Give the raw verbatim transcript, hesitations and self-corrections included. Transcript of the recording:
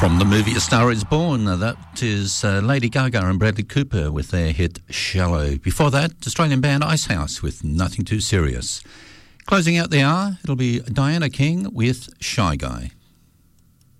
From the movie A Star Is Born, that is uh, Lady Gaga and Bradley Cooper with their hit Shallow. Before that, Australian band Icehouse with Nothing Too Serious. Closing out the hour, it'll be Diana King with Shy Guy.